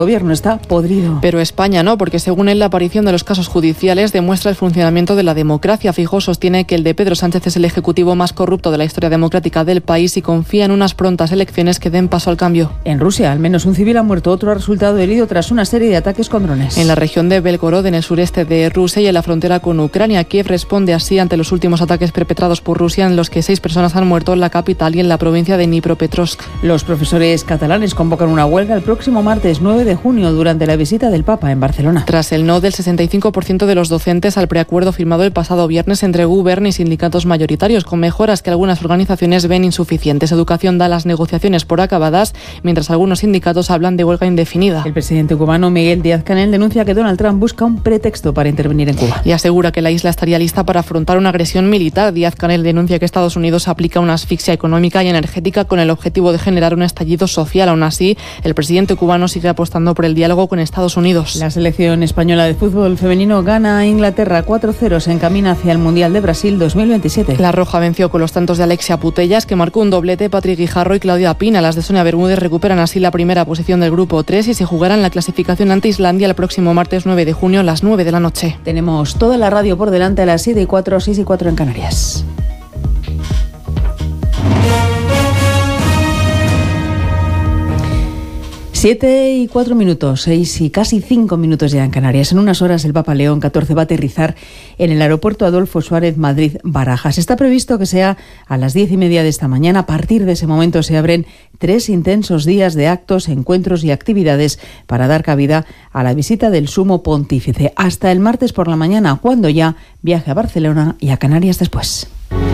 El gobierno está podrido. Pero España no, porque según él la aparición de los casos judiciales demuestra el funcionamiento de la democracia. Feijóo sostiene que el de Pedro Sánchez es el ejecutivo más corrupto de la historia democrática del país y confía en unas prontas elecciones que den paso al cambio. En Rusia, al menos un civil ha muerto, otro ha resultado herido tras una serie de ataques con drones. En la región de Belgorod, en el sureste de Rusia y en la frontera con Ucrania, Kiev responde así ante los últimos ataques perpetrados por Rusia, en los que 6 personas han muerto en la capital y en la provincia de Dnipropetrovsk. Los profesores catalanes convocan una huelga el próximo martes 9 de junio durante la visita del Papa en Barcelona. Tras el no del 65% de los docentes al preacuerdo firmado el pasado viernes entre Govern y sindicatos mayoritarios, con mejoras que algunas organizaciones ven insuficientes. Educación da las negociaciones por acabadas, mientras algunos sindicatos hablan de huelga indefinida. El presidente cubano Miguel Díaz-Canel denuncia que Donald Trump busca un pretexto para intervenir en Cuba. Y asegura que la isla estaría lista para afrontar una agresión militar. Díaz-Canel denuncia que Estados Unidos aplica una asfixia económica y energética con el objetivo de generar un estallido social. Aún así, el presidente cubano sigue apostando por el diálogo con Estados Unidos. La selección española de fútbol femenino gana a Inglaterra 4-0, se encamina hacia el Mundial de Brasil 2027. La roja venció con los tantos de Alexia Putellas, que marcó un doblete, Patrick Guijarro y Claudia Pina. Las de Sonia Bermúdez recuperan así la primera posición del grupo 3 y se jugarán la clasificación ante Islandia el próximo martes 9 de junio a las 9 de la noche. Tenemos toda la radio por delante a las 7:04, 6:04 en Canarias. Siete y 4 minutos, 6 y casi 5 minutos ya en Canarias. En unas horas el Papa León XIV va a aterrizar en el aeropuerto Adolfo Suárez Madrid-Barajas. Está previsto que sea a las 10:30 de esta mañana. A partir de ese momento se abren 3 intensos días de actos, encuentros y actividades para dar cabida a la visita del Sumo Pontífice. Hasta el martes por la mañana, cuando ya viaje a Barcelona y a Canarias después.